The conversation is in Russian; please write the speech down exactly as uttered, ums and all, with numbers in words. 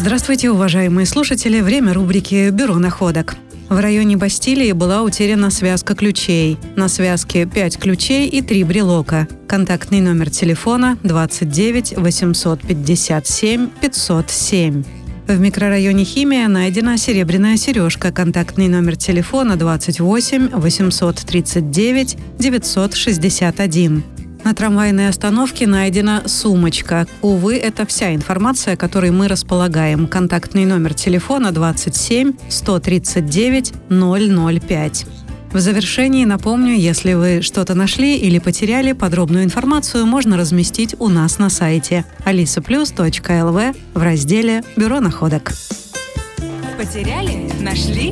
Здравствуйте, уважаемые слушатели! Время рубрики «Бюро находок». В районе Бастилии была утеряна связка ключей. На связке пять ключей и три брелока. Контактный номер телефона двадцать девять восемьсот пятьдесят семь пятьсот семь. В микрорайоне Химия найдена серебряная сережка. Контактный номер телефона двадцать восемь восемьсот тридцать девять девятьсот шестьдесят один. На трамвайной остановке найдена сумочка. Увы, это вся информация, которой мы располагаем. Контактный номер телефона двадцать семь сто тридцать девять ноль ноль пять. В завершении напомню, если вы что-то нашли или потеряли, подробную информацию можно разместить у нас на сайте алиса плюс точка эл ви в разделе «Бюро находок». Потеряли? Нашли?